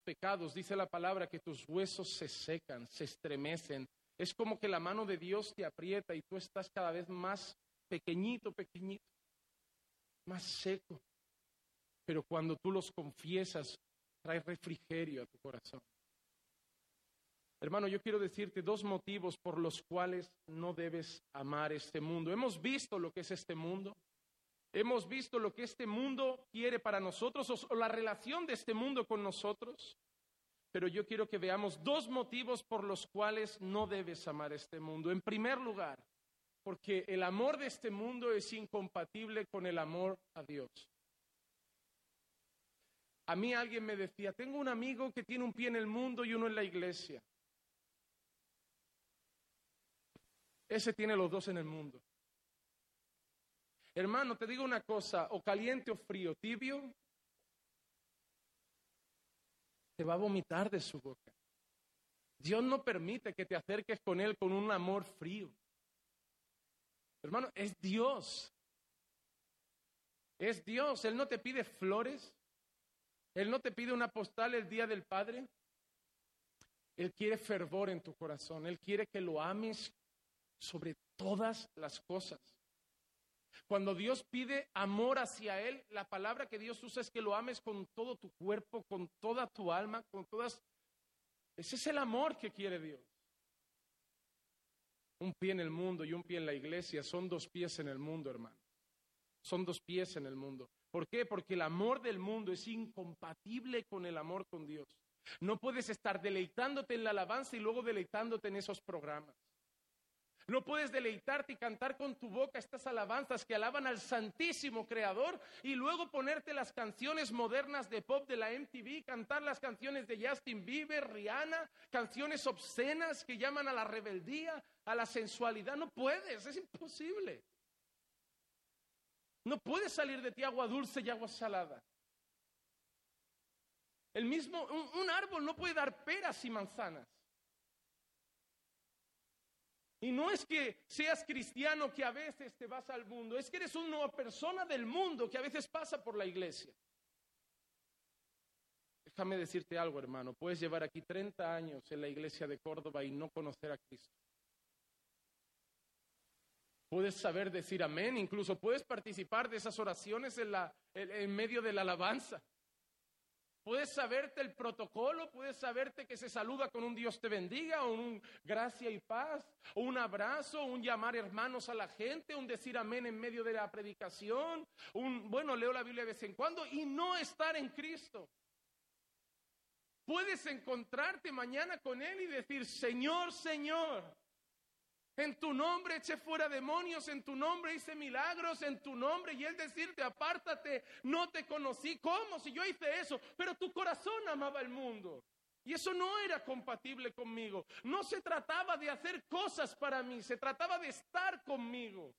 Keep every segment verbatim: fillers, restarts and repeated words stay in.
pecados, dice la palabra que tus huesos se secan, se estremecen. Es como que la mano de Dios te aprieta y tú estás cada vez más pequeñito, pequeñito, más seco. Pero cuando tú los confiesas, trae refrigerio a tu corazón. Hermano, yo quiero decirte dos motivos por los cuales no debes amar este mundo. Hemos visto lo que es este mundo. Hemos visto lo que este mundo quiere para nosotros o la relación de este mundo con nosotros. Pero yo quiero que veamos dos motivos por los cuales no debes amar este mundo. En primer lugar, porque el amor de este mundo es incompatible con el amor a Dios. A mí alguien me decía, tengo un amigo que tiene un pie en el mundo y uno en la iglesia. Ese tiene los dos en el mundo. Hermano, te digo una cosa, o caliente o frío, tibio, te va a vomitar de su boca. Dios no permite que te acerques con Él con un amor frío. Hermano, es Dios. Es Dios. Él no te pide flores. Él no te pide una postal el día del Padre. Él quiere fervor en tu corazón. Él quiere que lo ames sobre todas las cosas. Cuando Dios pide amor hacia Él, la palabra que Dios usa es que lo ames con todo tu cuerpo, con toda tu alma, con todas... Ese es el amor que quiere Dios. Un pie en el mundo y un pie en la iglesia son dos pies en el mundo, hermano. Son dos pies en el mundo. ¿Por qué? Porque el amor del mundo es incompatible con el amor con Dios. No puedes estar deleitándote en la alabanza y luego deleitándote en esos programas. No puedes deleitarte y cantar con tu boca estas alabanzas que alaban al Santísimo Creador y luego ponerte las canciones modernas de pop de la M T V, cantar las canciones de Justin Bieber, Rihanna, canciones obscenas que llaman a la rebeldía, a la sensualidad. No puedes, es imposible. No puede salir de ti agua dulce y agua salada. El mismo, un, un árbol no puede dar peras y manzanas. Y no es que seas cristiano que a veces te vas al mundo, es que eres una persona del mundo que a veces pasa por la iglesia. Déjame decirte algo, hermano, puedes llevar aquí treinta años en la iglesia de Córdoba y no conocer a Cristo. Puedes saber decir amén, incluso puedes participar de esas oraciones en, la, en, en medio de la alabanza. Puedes saberte el protocolo, puedes saberte que se saluda con un Dios te bendiga, o un gracia y paz, o un abrazo, un llamar hermanos a la gente, un decir amén en medio de la predicación, un, bueno, leo la Biblia de vez en cuando, y no estar en Cristo. Puedes encontrarte mañana con Él y decir, Señor, Señor, en tu nombre eché fuera demonios, en tu nombre hice milagros, en tu nombre, y Él decirte, apártate, no te conocí. ¿Cómo? Si yo hice eso, pero tu corazón amaba el mundo. Y eso no era compatible conmigo. No se trataba de hacer cosas para mí, se trataba de estar conmigo.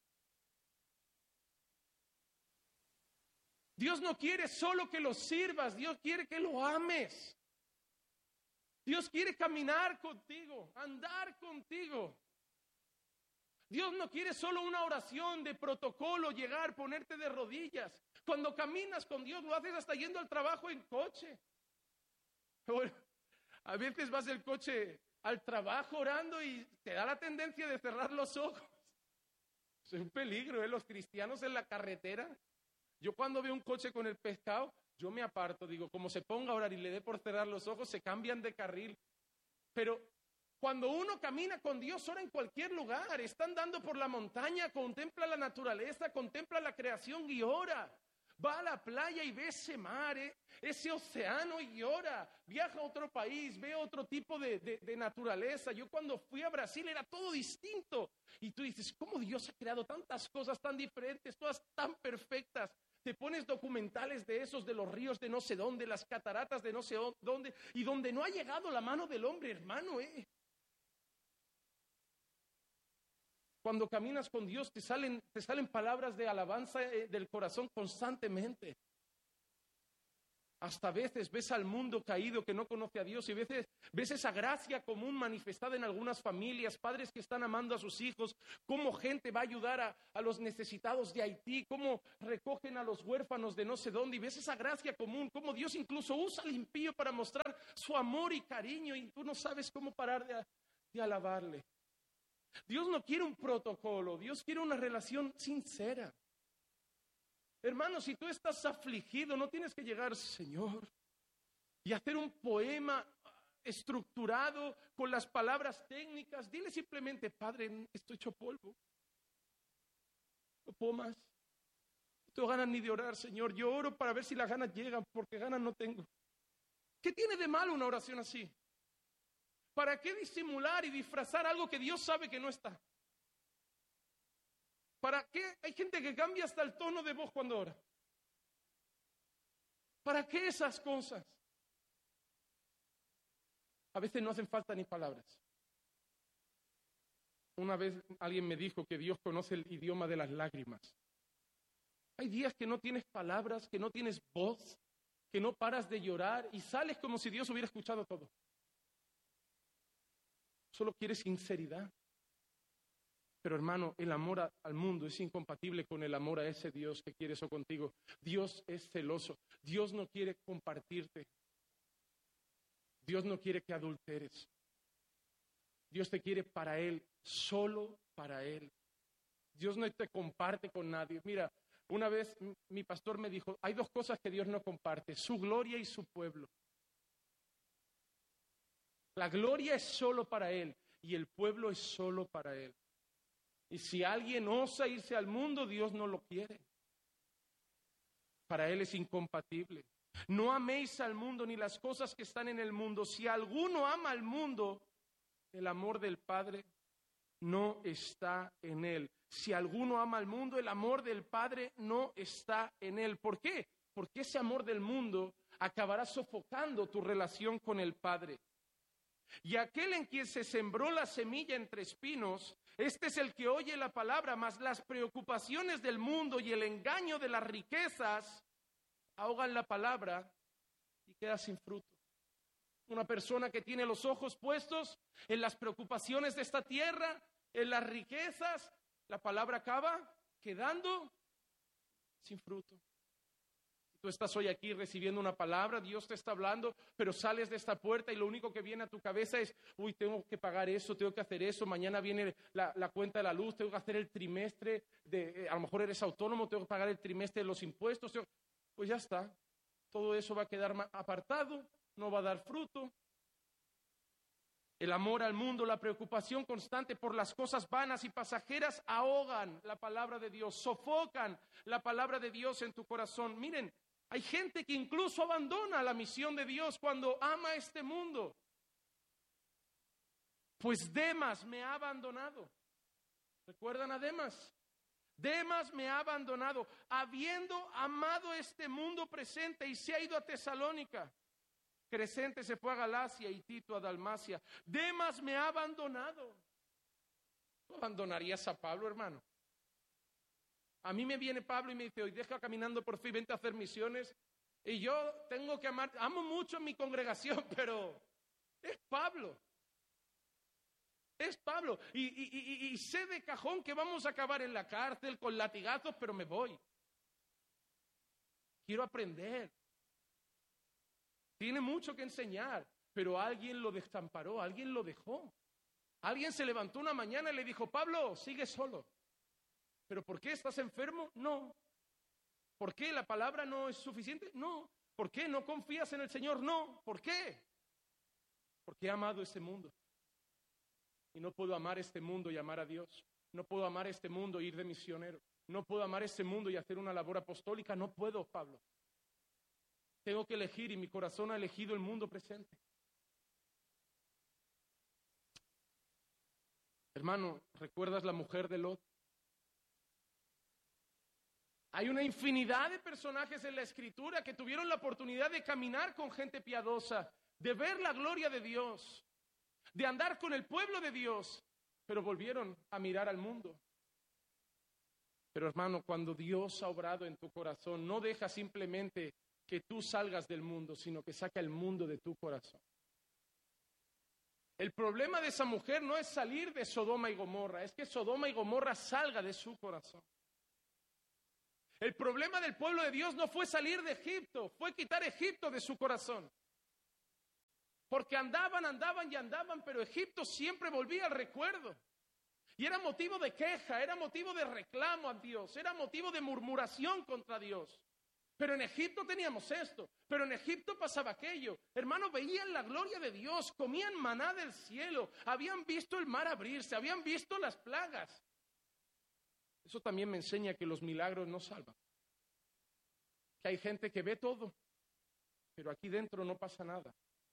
Dios no quiere solo que lo sirvas, Dios quiere que lo ames. Dios quiere caminar contigo, andar contigo. Dios no quiere solo una oración de protocolo, llegar, ponerte de rodillas. Cuando caminas con Dios, lo haces hasta yendo al trabajo en coche. Bueno, a veces vas del coche al trabajo orando y te da la tendencia de cerrar los ojos. Es un peligro, ¿eh? Los cristianos en la carretera. Yo cuando veo un coche con el pescado, yo me aparto. Digo, como se ponga a orar y le dé por cerrar los ojos, se cambian de carril. Pero cuando uno camina con Dios, ora en cualquier lugar, está andando por la montaña, contempla la naturaleza, contempla la creación y ora. Va a la playa y ve ese mar, ¿eh? Ese océano y ora. Viaja a otro país, ve otro tipo de, de, de naturaleza. Yo cuando fui a Brasil era todo distinto. Y tú dices, ¿cómo Dios ha creado tantas cosas tan diferentes, todas tan perfectas? Te pones documentales de esos, de los ríos de no sé dónde, las cataratas de no sé dónde, y donde no ha llegado la mano del hombre, hermano, ¿eh? Cuando caminas con Dios te salen, te salen palabras de alabanza del corazón constantemente. Hasta veces ves al mundo caído que no conoce a Dios y veces ves esa gracia común manifestada en algunas familias, padres que están amando a sus hijos, cómo gente va a ayudar a, a los necesitados de Haití, cómo recogen a los huérfanos de no sé dónde, y ves esa gracia común, cómo Dios incluso usa al impío para mostrar su amor y cariño y tú no sabes cómo parar de, de alabarle. Dios no quiere un protocolo, Dios quiere una relación sincera. Hermano, si tú estás afligido, no tienes que llegar, Señor, y hacer un poema estructurado con las palabras técnicas. Dile simplemente, Padre, estoy hecho polvo. No puedo más. No tengo ganas ni de orar, Señor. Yo oro para ver si las ganas llegan, porque ganas no tengo. ¿Qué tiene de malo una oración así? ¿Para qué disimular y disfrazar algo que Dios sabe que no está? ¿Para qué? Hay gente que cambia hasta el tono de voz cuando ora. ¿Para qué esas cosas? A veces no hacen falta ni palabras. Una vez alguien me dijo que Dios conoce el idioma de las lágrimas. Hay días que no tienes palabras, que no tienes voz, que no paras de llorar y sales como si Dios hubiera escuchado todo. Solo quieres sinceridad. Pero hermano, el amor a, al mundo es incompatible con el amor a ese Dios que quiere eso contigo. Dios es celoso. Dios no quiere compartirte. Dios no quiere que adulteres. Dios te quiere para Él, solo para Él. Dios no te comparte con nadie. Mira, una vez mi pastor me dijo, hay dos cosas que Dios no comparte, su gloria y su pueblo. La gloria es solo para Él y el pueblo es solo para Él. Y si alguien osa irse al mundo, Dios no lo quiere. Para Él es incompatible. No améis al mundo ni las cosas que están en el mundo. Si alguno ama al mundo, el amor del Padre no está en él. Si alguno ama al mundo, el amor del Padre no está en él. ¿Por qué? Porque ese amor del mundo acabará sofocando tu relación con el Padre. Y aquel en quien se sembró la semilla entre espinos, este es el que oye la palabra, mas las preocupaciones del mundo y el engaño de las riquezas ahogan la palabra y queda sin fruto. Una persona que tiene los ojos puestos en las preocupaciones de esta tierra, en las riquezas, la palabra acaba quedando sin fruto. Tú estás hoy aquí recibiendo una palabra, Dios te está hablando, pero sales de esta puerta y lo único que viene a tu cabeza es, uy, tengo que pagar eso, tengo que hacer eso, mañana viene la, la cuenta de la luz, tengo que hacer el trimestre, de, a lo mejor eres autónomo, tengo que pagar el trimestre de los impuestos, tengo... pues ya está, todo eso va a quedar apartado, no va a dar fruto. El amor al mundo, la preocupación constante por las cosas vanas y pasajeras ahogan la palabra de Dios, sofocan la palabra de Dios en tu corazón. Miren, hay gente que incluso abandona la misión de Dios cuando ama este mundo. Pues Demas me ha abandonado. ¿Recuerdan a Demas? Demas me ha abandonado, habiendo amado este mundo presente y se ha ido a Tesalónica. Crescente se fue a Galacia y Tito a Dalmacia. Demas me ha abandonado. ¿Tú abandonarías a Pablo, hermano? A mí me viene Pablo y me dice, hoy deja caminando por fin, vente a hacer misiones. Y yo tengo que amar, amo mucho a mi congregación, pero es Pablo. Es Pablo. Y, y, y, y sé de cajón que vamos a acabar en la cárcel con latigazos, pero me voy. Quiero aprender. Tiene mucho que enseñar, pero alguien lo desamparó, alguien lo dejó. Alguien se levantó una mañana y le dijo, Pablo, sigue solo. ¿Pero por qué? ¿Estás enfermo? No. ¿Por qué? ¿La palabra no es suficiente? No. ¿Por qué? ¿No confías en el Señor? No. ¿Por qué? Porque he amado este mundo. Y no puedo amar este mundo y amar a Dios. No puedo amar este mundo e ir de misionero. No puedo amar este mundo y hacer una labor apostólica. No puedo, Pablo. Tengo que elegir y mi corazón ha elegido el mundo presente. Hermano, ¿recuerdas la mujer de Lot? Hay una infinidad de personajes en la Escritura que tuvieron la oportunidad de caminar con gente piadosa, de ver la gloria de Dios, de andar con el pueblo de Dios, pero volvieron a mirar al mundo. Pero hermano, cuando Dios ha obrado en tu corazón, no deja simplemente que tú salgas del mundo, sino que saca el mundo de tu corazón. El problema de esa mujer no es salir de Sodoma y Gomorra, es que Sodoma y Gomorra salga de su corazón. El problema del pueblo de Dios no fue salir de Egipto, fue quitar Egipto de su corazón. Porque andaban, andaban y andaban, pero Egipto siempre volvía al recuerdo. Y era motivo de queja, era motivo de reclamo a Dios, era motivo de murmuración contra Dios. Pero en Egipto teníamos esto, pero en Egipto pasaba aquello. Hermanos, veían la gloria de Dios, comían maná del cielo, habían visto el mar abrirse, habían visto las plagas. Eso también me enseña que los milagros no salvan. Que hay gente que ve todo, pero aquí dentro no pasa nada.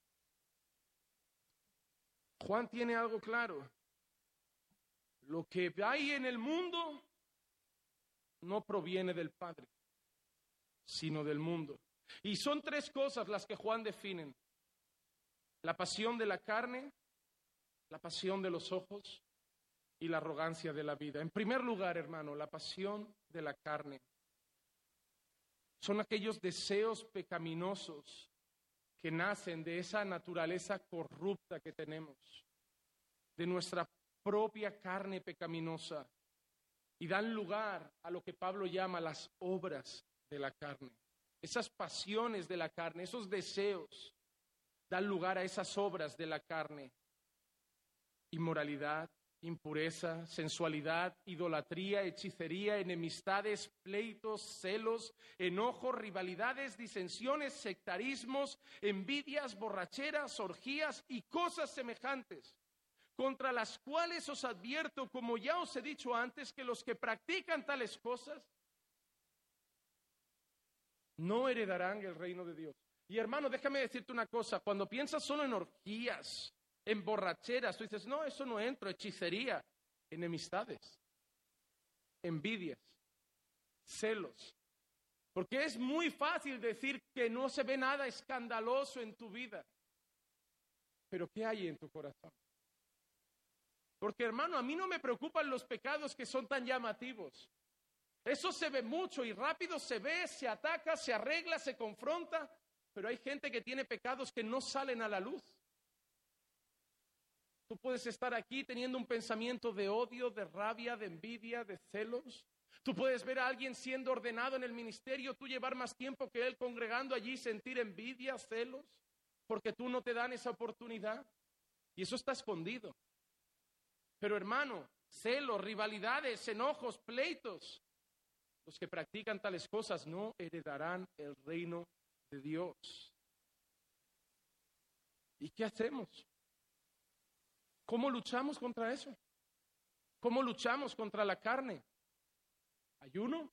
Juan tiene algo claro. Lo que hay en el mundo no proviene del Padre, sino del mundo. Y son tres cosas las que Juan define: la pasión de la carne, la pasión de los ojos y la arrogancia de la vida. En primer lugar, hermano, la pasión de la carne. Son aquellos deseos pecaminosos que nacen de esa naturaleza corrupta que tenemos, de nuestra propia carne pecaminosa, y dan lugar a lo que Pablo llama las obras de la carne. Esas pasiones de la carne, esos deseos, dan lugar a esas obras de la carne: inmoralidad, impureza, sensualidad, idolatría, hechicería, enemistades, pleitos, celos, enojos, rivalidades, disensiones, sectarismos, envidias, borracheras, orgías y cosas semejantes, contra las cuales os advierto, como ya os he dicho antes, que los que practican tales cosas no heredarán el reino de Dios. Y hermano, déjame decirte una cosa: cuando piensas solo en orgías, en borracheras, tú dices, no, eso no entro, hechicería, enemistades, envidias, celos. Porque es muy fácil decir que no se ve nada escandaloso en tu vida. Pero ¿qué hay en tu corazón? Porque hermano, a mí no me preocupan los pecados que son tan llamativos. Eso se ve mucho y rápido se ve, se ataca, se arregla, se confronta. Pero hay gente que tiene pecados que no salen a la luz. Tú puedes estar aquí teniendo un pensamiento de odio, de rabia, de envidia, de celos. Tú puedes ver a alguien siendo ordenado en el ministerio, tú llevar más tiempo que él congregando allí, sentir envidia, celos, porque tú no te dan esa oportunidad. Y eso está escondido. Pero hermano, celos, rivalidades, enojos, pleitos, los que practican tales cosas no heredarán el reino de Dios. ¿Y qué hacemos? ¿Cómo luchamos contra eso? ¿Cómo luchamos contra la carne? ¿Ayuno?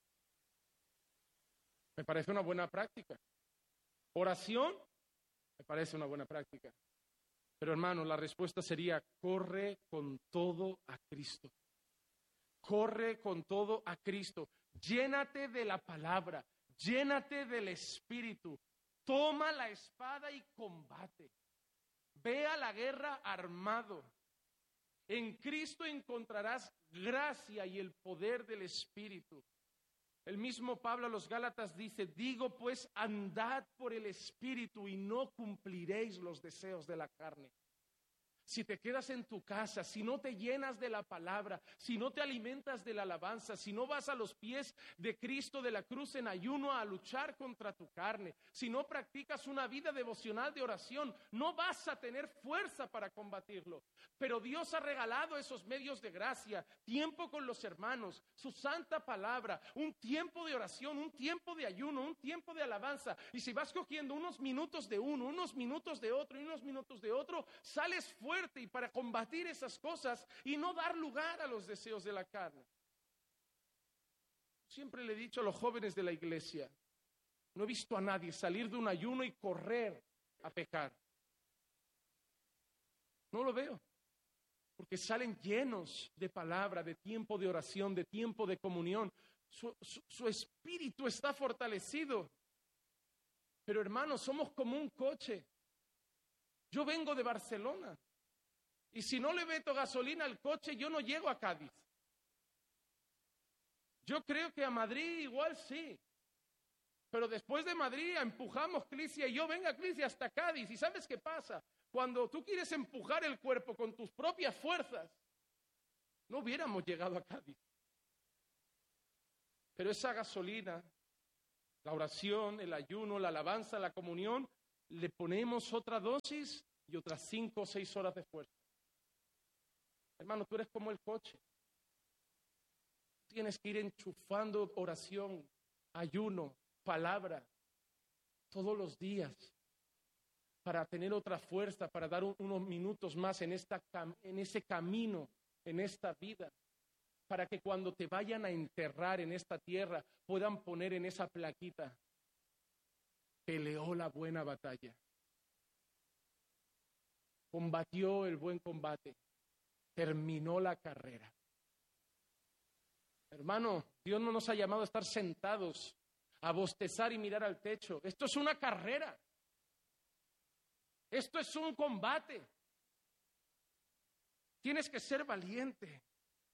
Me parece una buena práctica. ¿Oración? Me parece una buena práctica. Pero hermano, la respuesta sería: corre con todo a Cristo. Corre con todo a Cristo. Llénate de la palabra. Llénate del Espíritu. Toma la espada y combate. Ve a la guerra armado. En Cristo encontrarás gracia y el poder del Espíritu. El mismo Pablo a los Gálatas dice: digo pues, andad por el Espíritu y no cumpliréis los deseos de la carne. Si te quedas en tu casa, si no te llenas de la palabra, si no te alimentas de la alabanza, si no vas a los pies de Cristo de la cruz en ayuno a luchar contra tu carne, si no practicas una vida devocional de oración, no vas a tener fuerza para combatirlo. Pero Dios ha regalado esos medios de gracia, tiempo con los hermanos, su santa palabra, un tiempo de oración, un tiempo de ayuno, un tiempo de alabanza. Y si vas cogiendo unos minutos de uno, unos minutos de otro y unos minutos de otro, sales fuerte y para combatir esas cosas y no dar lugar a los deseos de la carne. Siempre le he dicho a los jóvenes de la iglesia, no he visto a nadie salir de un ayuno y correr a pecar. No lo veo, porque salen llenos de palabra, de tiempo de oración, de tiempo de comunión. Su, su, su espíritu está fortalecido. Pero hermanos, somos como un coche. Yo vengo de Barcelona. Y si no le meto gasolina al coche, yo no llego a Cádiz. Yo creo que a Madrid igual sí. Pero después de Madrid empujamos, Clicia y yo, venga Clicia, hasta Cádiz. ¿Y sabes qué pasa? Cuando tú quieres empujar el cuerpo con tus propias fuerzas, no hubiéramos llegado a Cádiz. Pero esa gasolina, la oración, el ayuno, la alabanza, la comunión, le ponemos otra dosis y otras cinco o seis horas de fuerza. Hermano, tú eres como el coche. Tienes que ir enchufando oración, ayuno, palabra, todos los días, para tener otra fuerza, para dar un, unos minutos más en, esta, en ese camino, en esta vida, para que cuando te vayan a enterrar en esta tierra, puedan poner en esa plaquita, peleó la buena batalla, combatió el buen combate, terminó la carrera. Hermano, Dios no nos ha llamado a estar sentados, a bostezar y mirar al techo. Esto es una carrera. Esto es un combate. Tienes que ser valiente.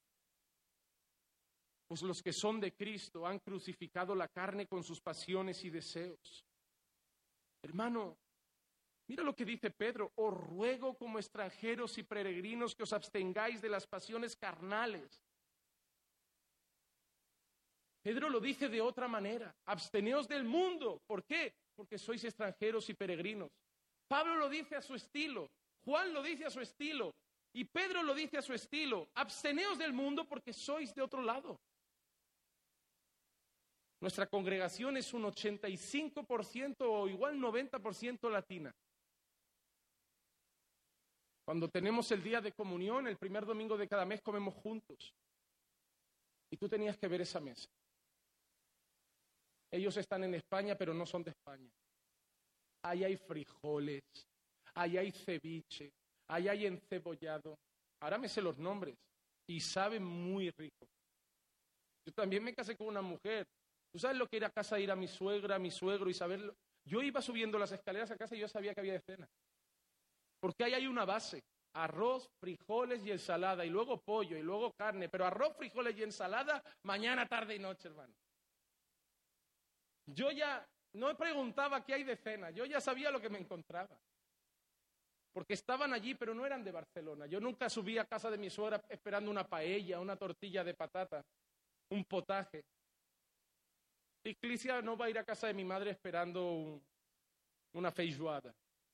Pues los que son de Cristo han crucificado la carne con sus pasiones y deseos. Hermano, mira lo que dice Pedro: os ruego como extranjeros y peregrinos que os abstengáis de las pasiones carnales. Pedro lo dice de otra manera: absteneos del mundo. ¿Por qué? Porque sois extranjeros y peregrinos. Pablo lo dice a su estilo, Juan lo dice a su estilo, y Pedro lo dice a su estilo: absteneos del mundo porque sois de otro lado. Nuestra congregación es un ochenta y cinco por ciento o igual noventa por ciento latina. Cuando tenemos el día de comunión, el primer domingo de cada mes comemos juntos. Y tú tenías que ver esa mesa. Ellos están en España, pero no son de España. Ahí hay frijoles, ahí hay ceviche, ahí hay encebollado. Ahora me sé los nombres y saben muy rico. Yo también me casé con una mujer. ¿Tú sabes lo que era a casa ir a mi suegra, a mi suegro y saberlo? Yo iba subiendo las escaleras a casa y yo sabía que había de cena. Porque ahí hay una base: arroz, frijoles y ensalada, y luego pollo, y luego carne. Pero arroz, frijoles y ensalada, mañana, tarde y noche, hermano. Yo ya no preguntaba qué hay de cena, yo ya sabía lo que me encontraba. Porque estaban allí, pero no eran de Barcelona. Yo nunca subí a casa de mi suegra esperando una paella, una tortilla de patata, un potaje. Y Clicia no va a ir a casa de mi madre esperando un, una feijoada.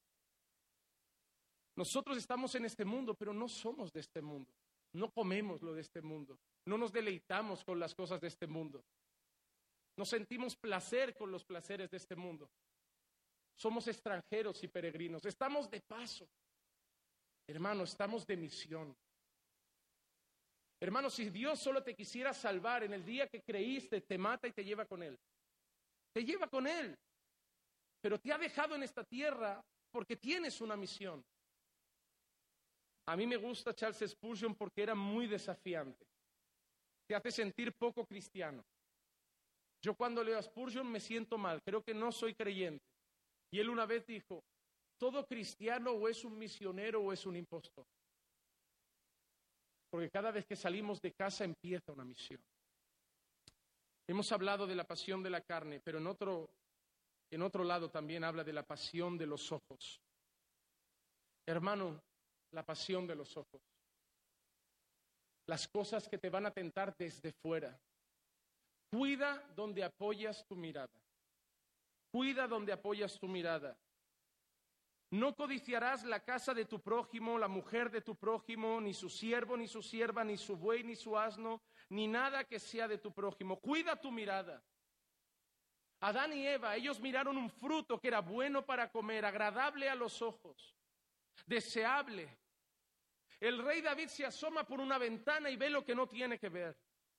Nosotros estamos en este mundo, pero no somos de este mundo. No comemos lo de este mundo. No nos deleitamos con las cosas de este mundo. No sentimos placer con los placeres de este mundo. Somos extranjeros y peregrinos. Estamos de paso. Hermano, estamos de misión. Hermano, si Dios solo te quisiera salvar en el día que creíste, te mata y te lleva con Él. Te lleva con Él. Pero te ha dejado en esta tierra porque tienes una misión. A mí me gusta Charles Spurgeon porque era muy desafiante. Te hace sentir poco cristiano. Yo cuando leo a Spurgeon me siento mal, creo que no soy creyente. Y él una vez dijo: todo cristiano o es un misionero o es un impostor. Porque cada vez que salimos de casa empieza una misión. Hemos hablado de la pasión de la carne, pero en otro, en otro lado también habla de la pasión de los ojos. Hermano, la pasión de los ojos. Las cosas que te van a tentar desde fuera. Cuida donde apoyas tu mirada. Cuida donde apoyas tu mirada. No codiciarás la casa de tu prójimo, la mujer de tu prójimo, ni su siervo, ni su sierva, ni su buey, ni su asno, ni nada que sea de tu prójimo. Cuida tu mirada. Adán y Eva, ellos miraron un fruto que era bueno para comer, agradable a los ojos, deseable. El rey David se asoma por una ventana y ve lo que no tiene que ver.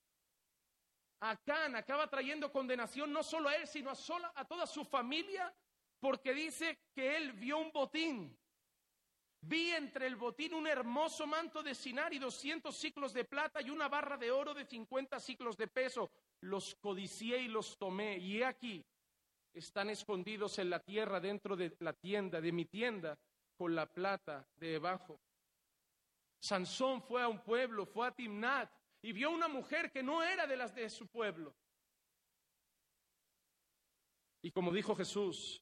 Acán acaba trayendo condenación no solo a él, sino a, sola, a toda su familia, porque dice que él vio un botín. Vi entre el botín un hermoso manto de Sinar y doscientos siclos de plata y una barra de oro de cincuenta siclos de peso. Los codicié y los tomé, y he aquí, están escondidos en la tierra dentro de la tienda, de mi tienda, con la plata de debajo. Sansón fue a un pueblo, fue a Timnat, y vio una mujer que no era de las de su pueblo. Y como dijo Jesús,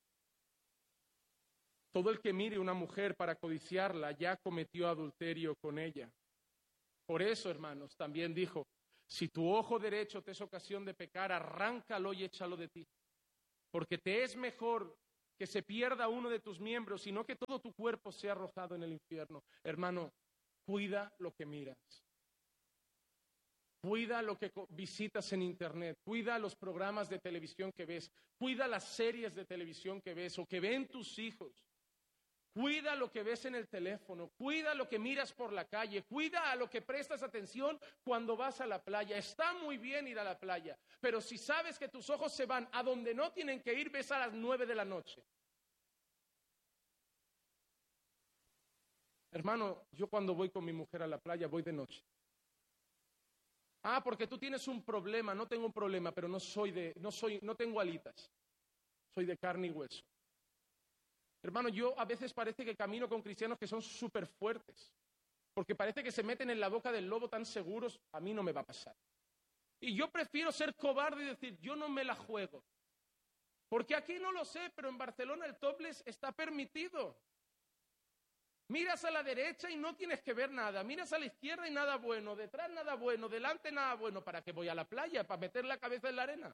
todo el que mire una mujer para codiciarla ya cometió adulterio con ella. Por eso, hermanos, también dijo, si tu ojo derecho te es ocasión de pecar, arráncalo y échalo de ti. Porque te es mejor que se pierda uno de tus miembros, sino que todo tu cuerpo sea arrojado en el infierno. Hermano, cuida lo que miras. Cuida lo que visitas en internet, cuida los programas de televisión que ves, cuida las series de televisión que ves o que ven tus hijos. Cuida lo que ves en el teléfono, cuida lo que miras por la calle, cuida a lo que prestas atención cuando vas a la playa. Está muy bien ir a la playa, pero si sabes que tus ojos se van a donde no tienen que ir, ves a las nueve de la noche. Hermano, yo cuando voy con mi mujer a la playa voy de noche. Ah, porque tú tienes un problema. No tengo un problema, pero no soy de, no soy, no tengo alitas. Soy de carne y hueso. Hermano, yo a veces parece que camino con cristianos que son súper fuertes, porque parece que se meten en la boca del lobo tan seguros. A mí no me va a pasar. Y yo prefiero ser cobarde y decir, yo no me la juego. Porque aquí no lo sé, pero en Barcelona el topless está permitido. Miras a la derecha y no tienes que ver nada. Miras a la izquierda y nada bueno. Detrás nada bueno. Delante nada bueno. ¿Para qué voy a la playa? ¿Para meter la cabeza en la arena?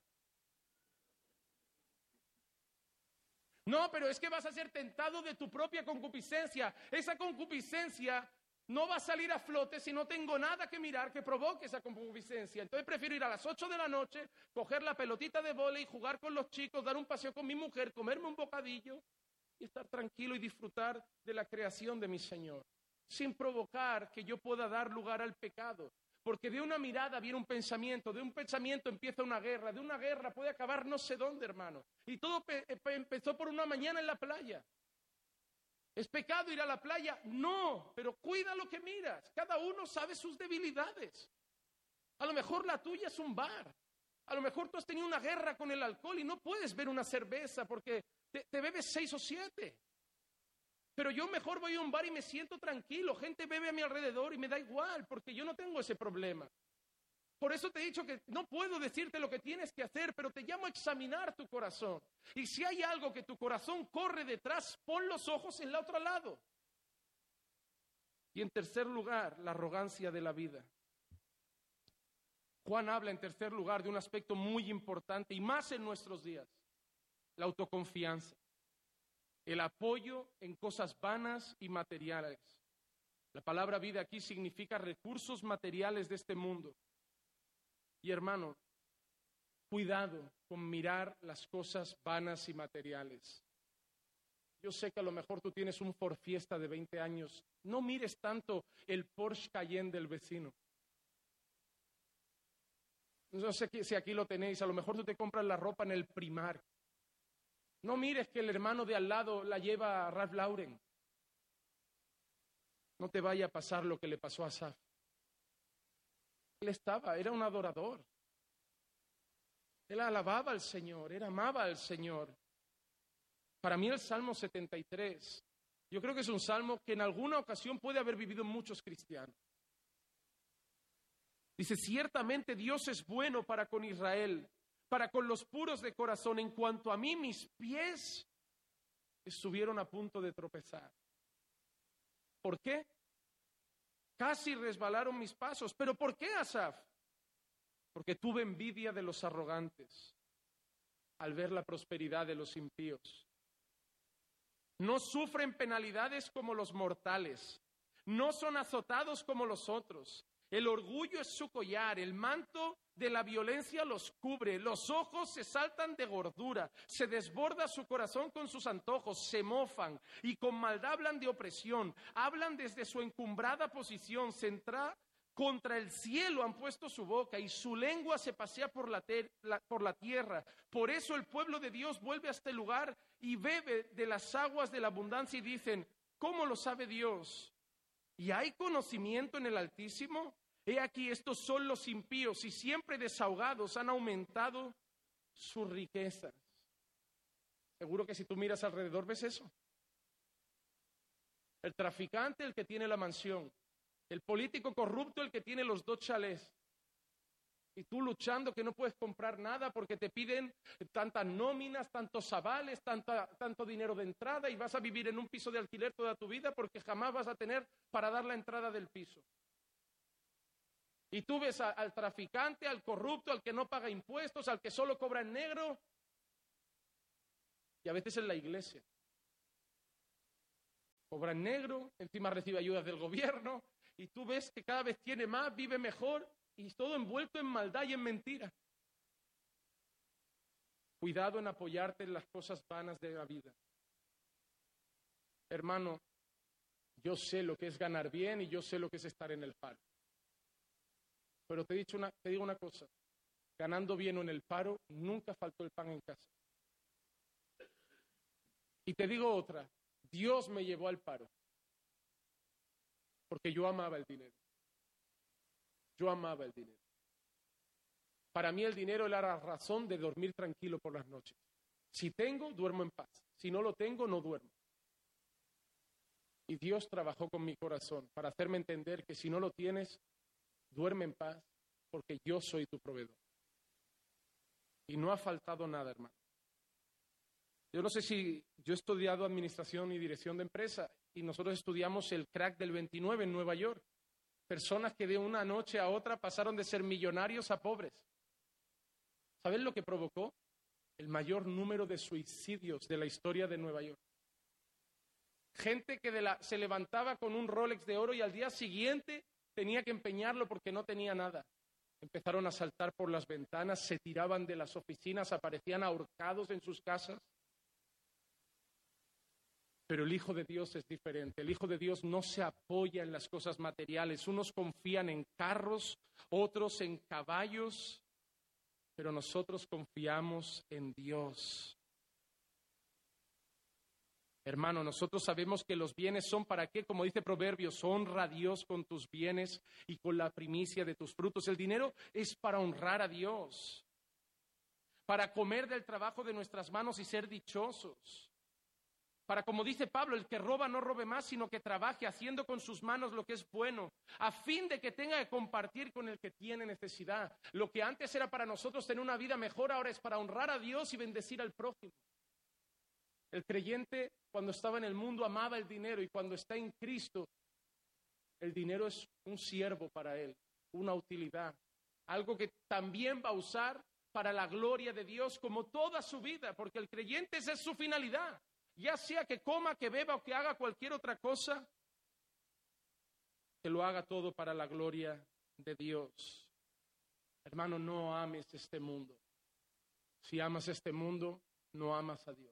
No, pero es que vas a ser tentado de tu propia concupiscencia. Esa concupiscencia no va a salir a flote si no tengo nada que mirar que provoque esa concupiscencia. Entonces prefiero ir a las ocho de la noche, coger la pelotita de vóley, jugar con los chicos, dar un paseo con mi mujer, comerme un bocadillo y estar tranquilo y disfrutar de la creación de mi Señor, sin provocar que yo pueda dar lugar al pecado. Porque de una mirada viene un pensamiento, de un pensamiento empieza una guerra, de una guerra puede acabar no sé dónde, hermano. Y todo pe- pe- empezó por una mañana en la playa. ¿Es pecado ir a la playa? No, pero cuida lo que miras. Cada uno sabe sus debilidades. A lo mejor la tuya es un bar. A lo mejor tú has tenido una guerra con el alcohol y no puedes ver una cerveza porque te, te bebes seis o siete. Pero yo mejor voy a un bar y me siento tranquilo. Gente bebe a mi alrededor y me da igual, porque yo no tengo ese problema. Por eso te he dicho que no puedo decirte lo que tienes que hacer, pero te llamo a examinar tu corazón. Y si hay algo que tu corazón corre detrás, pon los ojos en el otro lado. Y en tercer lugar, la arrogancia de la vida. Juan habla en tercer lugar de un aspecto muy importante y más en nuestros días, la autoconfianza. El apoyo en cosas vanas y materiales. La palabra vida aquí significa recursos materiales de este mundo. Y hermano, cuidado con mirar las cosas vanas y materiales. Yo sé que a lo mejor tú tienes un Ford Fiesta de veinte años. No mires tanto el Porsche Cayenne del vecino. No sé si aquí lo tenéis. A lo mejor tú te compras la ropa en el Primark. No mires que el hermano de al lado la lleva a Ralph Lauren. No te vaya a pasar lo que le pasó a Asaf. Él estaba, era un adorador. Él alababa al Señor, él amaba al Señor. Para mí el Salmo setenta y tres, yo creo que es un salmo que en alguna ocasión puede haber vivido muchos cristianos. Dice, ciertamente Dios es bueno para con Israel, para con los puros de corazón. En cuanto a mí, mis pies estuvieron a punto de tropezar. ¿Por qué? Casi resbalaron mis pasos. ¿Pero por qué, Asaf? Porque tuve envidia de los arrogantes al ver la prosperidad de los impíos. No sufren penalidades como los mortales, no son azotados como los otros. El orgullo es su collar, el manto de la violencia los cubre, los ojos se saltan de gordura, se desborda su corazón con sus antojos, se mofan y con maldad hablan de opresión, hablan desde su encumbrada posición, centra, contra el cielo han puesto su boca y su lengua se pasea por la, ter, la, por la tierra. Por eso el pueblo de Dios vuelve a este lugar y bebe de las aguas de la abundancia y dicen, ¿cómo lo sabe Dios? ¿Y hay conocimiento en el Altísimo? He aquí, estos son los impíos y siempre desahogados han aumentado sus riquezas. Seguro que si tú miras alrededor ves eso. El traficante, el que tiene la mansión. El político corrupto, el que tiene los dos chalés. Y tú luchando que no puedes comprar nada porque te piden tantas nóminas, tantos avales, tanta, tanto dinero de entrada y vas a vivir en un piso de alquiler toda tu vida porque jamás vas a tener para dar la entrada del piso. Y tú ves a, al traficante, al corrupto, al que no paga impuestos, al que solo cobra en negro. Y a veces en la iglesia. Cobra en negro, encima recibe ayudas del gobierno. Y tú ves que cada vez tiene más, vive mejor. Y todo envuelto en maldad y en mentira. Cuidado en apoyarte en las cosas vanas de la vida. Hermano, yo sé lo que es ganar bien y yo sé lo que es estar en el paro. Pero te he dicho una, te digo una cosa, ganando bien o en el paro, nunca faltó el pan en casa. Y te digo otra, Dios me llevó al paro, porque yo amaba el dinero. Yo amaba el dinero. Para mí el dinero era la razón de dormir tranquilo por las noches. Si tengo, duermo en paz. Si no lo tengo, no duermo. Y Dios trabajó con mi corazón para hacerme entender que si no lo tienes, duerme en paz, porque yo soy tu proveedor. Y no ha faltado nada, hermano. Yo no sé si yo he estudiado administración y dirección de empresa y nosotros estudiamos el crack del veintinueve en Nueva York. Personas que de una noche a otra pasaron de ser millonarios a pobres. ¿Saben lo que provocó? El mayor número de suicidios de la historia de Nueva York. Gente que de la, se levantaba con un Rolex de oro y al día siguiente tenía que empeñarlo porque no tenía nada. Empezaron a saltar por las ventanas, se tiraban de las oficinas, aparecían ahorcados en sus casas. Pero el Hijo de Dios es diferente. El Hijo de Dios no se apoya en las cosas materiales. Unos confían en carros, otros en caballos, pero nosotros confiamos en Dios. Hermano, nosotros sabemos que los bienes son para qué, como dice Proverbios, honra a Dios con tus bienes y con la primicia de tus frutos. El dinero es para honrar a Dios, para comer del trabajo de nuestras manos y ser dichosos. Para, como dice Pablo, el que roba no robe más, sino que trabaje haciendo con sus manos lo que es bueno, a fin de que tenga que compartir con el que tiene necesidad. Lo que antes era para nosotros tener una vida mejor, ahora es para honrar a Dios y bendecir al prójimo. El creyente, cuando estaba en el mundo, amaba el dinero, y cuando está en Cristo, el dinero es un siervo para él, una utilidad, algo que también va a usar para la gloria de Dios como toda su vida, porque el creyente esa es su finalidad. Ya sea que coma, que beba o que haga cualquier otra cosa, que lo haga todo para la gloria de Dios. Hermano, no ames este mundo. Si amas este mundo, no amas a Dios.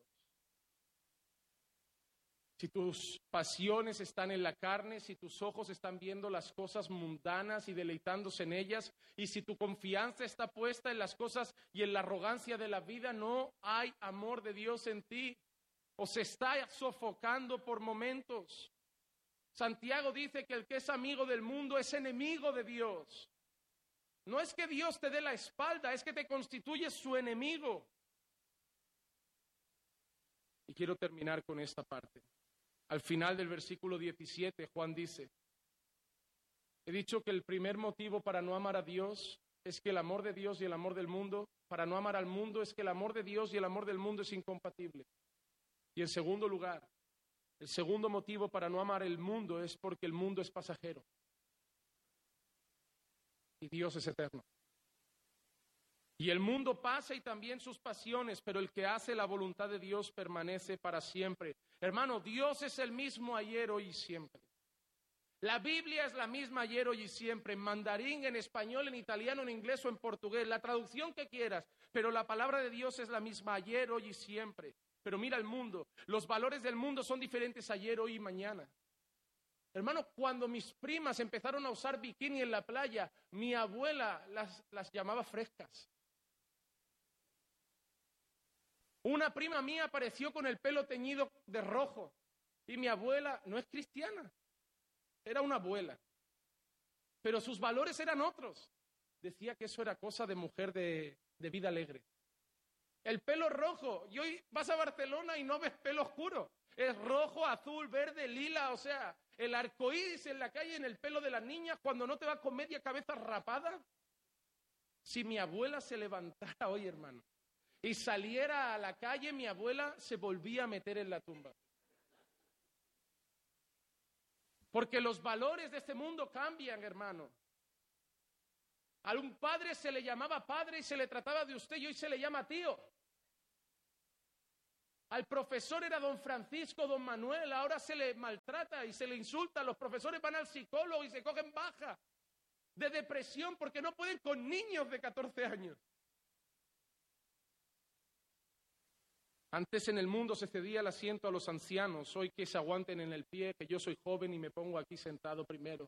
Si tus pasiones están en la carne, si tus ojos están viendo las cosas mundanas y deleitándose en ellas, y si tu confianza está puesta en las cosas y en la arrogancia de la vida, no hay amor de Dios en ti. O se está sofocando por momentos. Santiago dice que el que es amigo del mundo es enemigo de Dios. No es que Dios te dé la espalda, es que te constituyes su enemigo. Y quiero terminar con esta parte. Al final del versículo diecisiete, Juan dice, he dicho que el primer motivo para no amar a Dios es que el amor de Dios y el amor del mundo, para no amar al mundo es que el amor de Dios y el amor del mundo es incompatible. Y en segundo lugar, el segundo motivo para no amar el mundo es porque el mundo es pasajero y Dios es eterno. Y el mundo pasa y también sus pasiones, pero el que hace la voluntad de Dios permanece para siempre. Hermano, Dios es el mismo ayer, hoy y siempre. La Biblia es la misma ayer, hoy y siempre, en mandarín, en español, en italiano, en inglés o en portugués, la traducción que quieras, pero la palabra de Dios es la misma ayer, hoy y siempre. Pero mira el mundo, los valores del mundo son diferentes ayer, hoy y mañana. Hermano, cuando mis primas empezaron a usar bikini en la playa, mi abuela las, las llamaba frescas. Una prima mía apareció con el pelo teñido de rojo y mi abuela no es cristiana, era una abuela, pero sus valores eran otros. Decía que eso era cosa de mujer de, de vida alegre. El pelo rojo, y hoy vas a Barcelona y no ves pelo oscuro. Es rojo, azul, verde, lila, o sea, el arcoíris en la calle en el pelo de las niñas cuando no te va con media cabeza rapada. Si mi abuela se levantara hoy, hermano, y saliera a la calle, mi abuela se volvía a meter en la tumba. Porque los valores de este mundo cambian, hermano. A un padre se le llamaba padre y se le trataba de usted, y hoy se le llama tío. Al profesor era don Francisco, don Manuel, ahora se le maltrata y se le insulta. Los profesores van al psicólogo y se cogen baja de depresión porque no pueden con niños de catorce años. Antes en el mundo se cedía el asiento a los ancianos, hoy que se aguanten en el pie, que yo soy joven y me pongo aquí sentado primero.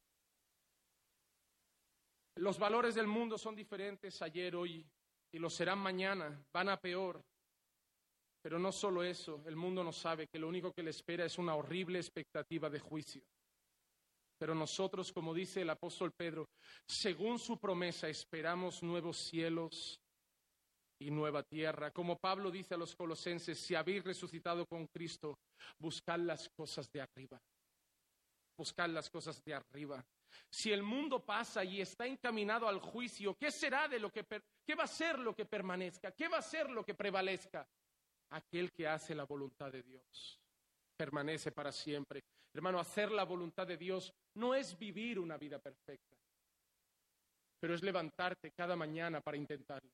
Los valores del mundo son diferentes ayer, hoy, y lo serán mañana, van a peor. Pero no solo eso, el mundo no sabe que lo único que le espera es una horrible expectativa de juicio. Pero nosotros, como dice el apóstol Pedro, según su promesa esperamos nuevos cielos y nueva tierra. Como Pablo dice a los colosenses, si habéis resucitado con Cristo, buscad las cosas de arriba. Buscad las cosas de arriba. Si el mundo pasa y está encaminado al juicio, ¿qué será de lo que per- qué va a ser lo que permanezca? ¿Qué va a ser lo que prevalezca? Aquel que hace la voluntad de Dios permanece para siempre. Hermano, hacer la voluntad de Dios no es vivir una vida perfecta, pero es levantarte cada mañana para intentarlo.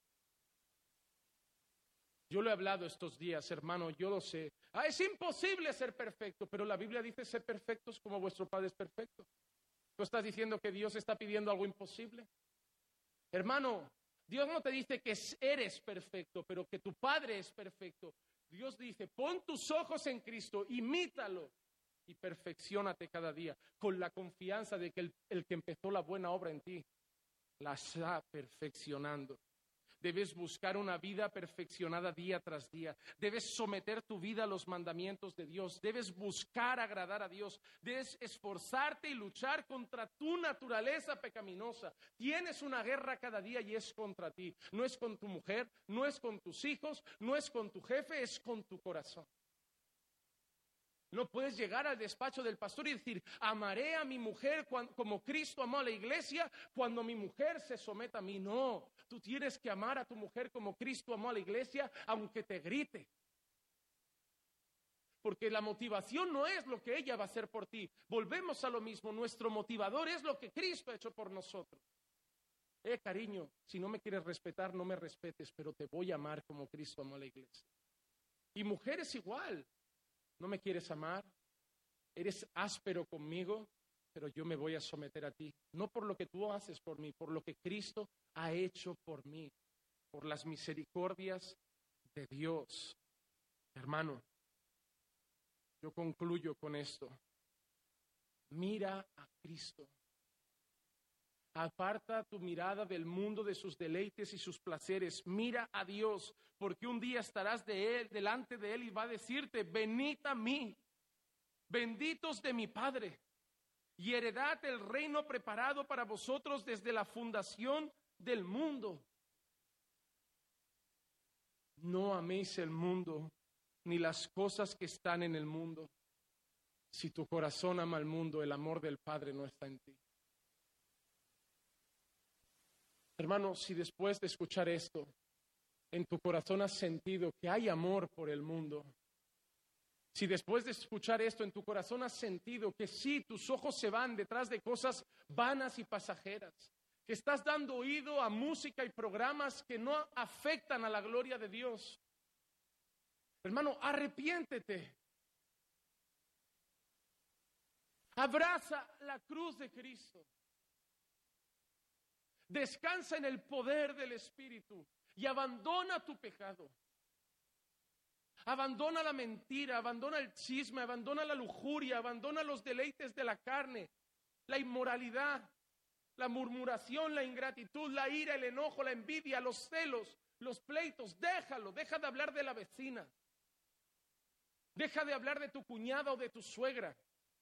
Yo lo he hablado estos días, hermano, yo lo sé. Ah, es imposible ser perfecto, pero la Biblia dice ser perfectos como vuestro Padre es perfecto. ¿Tú estás diciendo que Dios está pidiendo algo imposible? Hermano, Dios no te dice que eres perfecto, pero que tu Padre es perfecto. Dios dice, pon tus ojos en Cristo, imítalo y perfecciónate cada día con la confianza de que el, el que empezó la buena obra en ti la está perfeccionando. Debes buscar una vida perfeccionada día tras día. Debes someter tu vida a los mandamientos de Dios. Debes buscar agradar a Dios. Debes esforzarte y luchar contra tu naturaleza pecaminosa. Tienes una guerra cada día y es contra ti. No es con tu mujer, no es con tus hijos, no es con tu jefe, es con tu corazón. No puedes llegar al despacho del pastor y decir, amaré a mi mujer cuando, como Cristo amó a la iglesia cuando mi mujer se someta a mí. No, tú tienes que amar a tu mujer como Cristo amó a la iglesia, aunque te grite. Porque la motivación no es lo que ella va a hacer por ti. Volvemos a lo mismo, nuestro motivador es lo que Cristo ha hecho por nosotros. Eh, cariño, si no me quieres respetar, no me respetes, pero te voy a amar como Cristo amó a la iglesia. Y mujer es igual. ¿No me quieres amar? Eres áspero conmigo, pero yo me voy a someter a ti. No por lo que tú haces por mí, por lo que Cristo ha hecho por mí, por las misericordias de Dios. Hermano, yo concluyo con esto. Mira a Cristo. Aparta tu mirada del mundo, de sus deleites y sus placeres. Mira a Dios, porque un día estarás de él, delante de Él y va a decirte, venid a mí, benditos de mi Padre, y heredad el reino preparado para vosotros desde la fundación del mundo. No améis el mundo, ni las cosas que están en el mundo. Si tu corazón ama al mundo, el amor del Padre no está en ti. Hermano, si después de escuchar esto, en tu corazón has sentido que hay amor por el mundo, si después de escuchar esto en tu corazón has sentido que sí, tus ojos se van detrás de cosas vanas y pasajeras, que estás dando oído a música y programas que no afectan a la gloria de Dios, hermano, arrepiéntete. Abraza la cruz de Cristo. Descansa en el poder del Espíritu y abandona tu pecado. Abandona la mentira, abandona el chisme, abandona la lujuria, abandona los deleites de la carne, la inmoralidad, la murmuración, la ingratitud, la ira, el enojo, la envidia, los celos, los pleitos. Déjalo, deja de hablar de la vecina. Deja de hablar de tu cuñada o de tu suegra.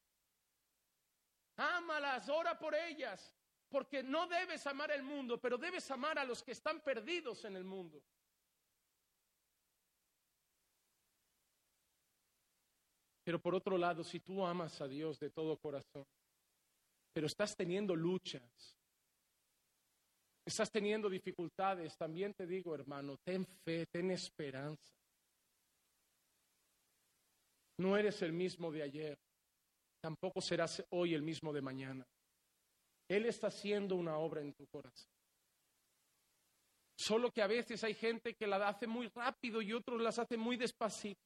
Ámalas, ora por ellas. Porque no debes amar el mundo, pero debes amar a los que están perdidos en el mundo. Pero por otro lado, si tú amas a Dios de todo corazón, pero estás teniendo luchas, estás teniendo dificultades, también te digo, hermano, ten fe, ten esperanza. No eres el mismo de ayer, tampoco serás hoy el mismo de mañana. Él está haciendo una obra en tu corazón. Solo que a veces hay gente que la hace muy rápido y otros las hace muy despacito.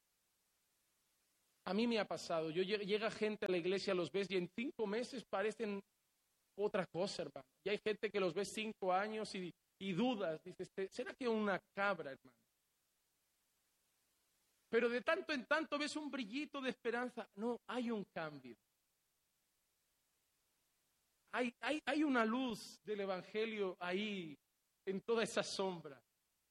A mí me ha pasado, yo llega gente a la iglesia, los ves y en cinco meses parecen otra cosa, hermano. Y hay gente que los ves cinco años y, y dudas, dices, ¿será que una cabra, hermano? Pero de tanto en tanto ves un brillito de esperanza. No, hay un cambio. Hay, hay, hay una luz del Evangelio ahí, en toda esa sombra.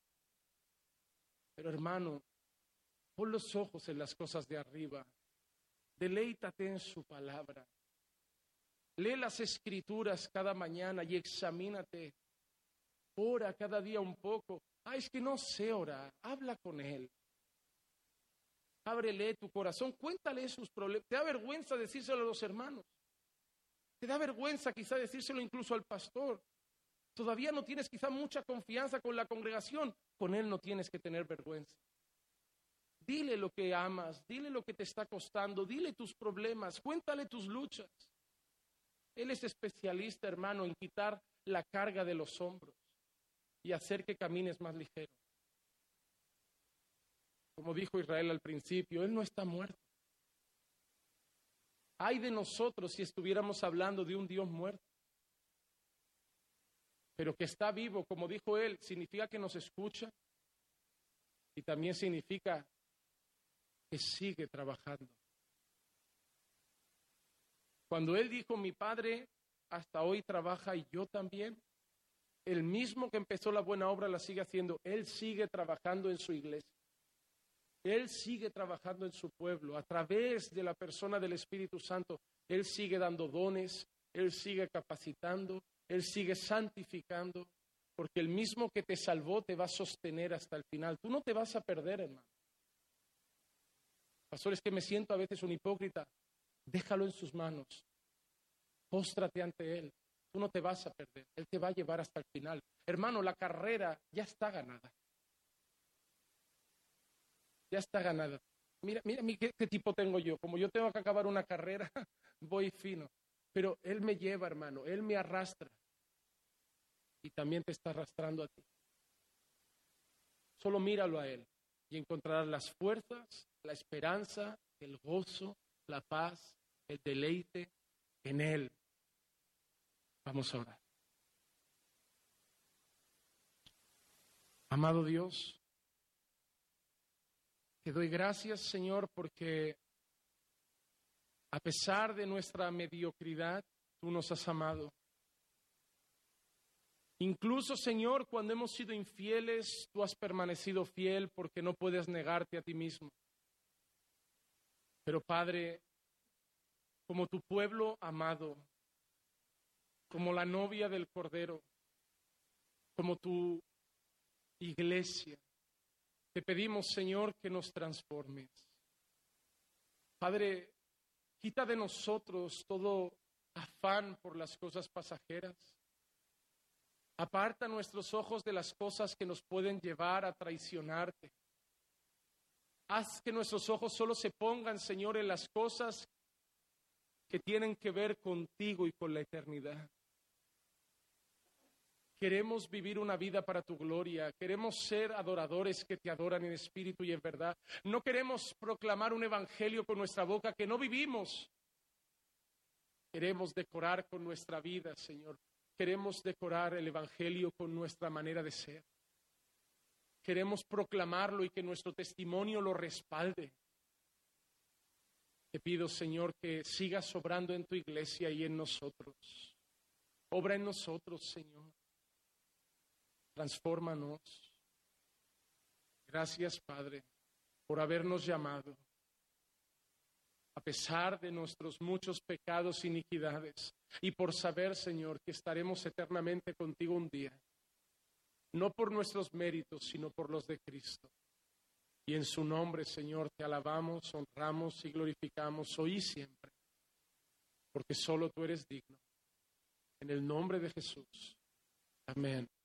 Pero hermano, pon los ojos en las cosas de arriba. Deleítate en su palabra. Lee las Escrituras cada mañana y examínate. Ora cada día un poco. Ah, es que no sé orar. Habla con Él. Ábrele tu corazón. Cuéntale sus problemas. Te da vergüenza decírselo a los hermanos. Te da vergüenza quizá decírselo incluso al pastor. Todavía no tienes quizá mucha confianza con la congregación. Con Él no tienes que tener vergüenza. Dile lo que amas, dile lo que te está costando, dile tus problemas, cuéntale tus luchas. Él es especialista, hermano, en quitar la carga de los hombros y hacer que camines más ligero. Como dijo Israel al principio, Él no está muerto. Ay de nosotros si estuviéramos hablando de un Dios muerto. Pero que está vivo, como dijo Él, significa que nos escucha y también significa que sigue trabajando. Cuando Él dijo, mi Padre hasta hoy trabaja y yo también, el mismo que empezó la buena obra la sigue haciendo. Él sigue trabajando en su iglesia. Él sigue trabajando en su pueblo. A través de la persona del Espíritu Santo, Él sigue dando dones, Él sigue capacitando, Él sigue santificando, porque el mismo que te salvó te va a sostener hasta el final. Tú no te vas a perder, hermano. Pastor, es que me siento a veces un hipócrita. Déjalo en sus manos. Póstrate ante Él. Tú no te vas a perder. Él te va a llevar hasta el final. Hermano, la carrera ya está ganada. Ya está ganada. Mira, mira, mira qué, qué tipo tengo yo. Como yo tengo que acabar una carrera, voy fino. Pero Él me lleva, hermano. Él me arrastra. Y también te está arrastrando a ti. Solo míralo a Él. Y encontrarás las fuerzas, la esperanza, el gozo, la paz, el deleite en Él. Vamos a orar. Amado Dios, te doy gracias, Señor, porque a pesar de nuestra mediocridad, tú nos has amado. Incluso, Señor, cuando hemos sido infieles, tú has permanecido fiel porque no puedes negarte a ti mismo. Pero, Padre, como tu pueblo amado, como la novia del Cordero, como tu iglesia, te pedimos, Señor, que nos transformes. Padre, quita de nosotros todo afán por las cosas pasajeras. Aparta nuestros ojos de las cosas que nos pueden llevar a traicionarte. Haz que nuestros ojos solo se pongan, Señor, en las cosas que tienen que ver contigo y con la eternidad. Queremos vivir una vida para tu gloria. Queremos ser adoradores que te adoran en espíritu y en verdad. No queremos proclamar un evangelio con nuestra boca que no vivimos. Queremos decorar con nuestra vida, Señor. Queremos decorar el evangelio con nuestra manera de ser. Queremos proclamarlo y que nuestro testimonio lo respalde. Te pido, Señor, que sigas obrando en tu iglesia y en nosotros. Obra en nosotros, Señor. Transfórmanos. Gracias, Padre, por habernos llamado. A pesar de nuestros muchos pecados e iniquidades, y por saber, Señor, que estaremos eternamente contigo un día. No por nuestros méritos, sino por los de Cristo. Y en su nombre, Señor, te alabamos, honramos y glorificamos hoy y siempre. Porque solo tú eres digno. En el nombre de Jesús. Amén.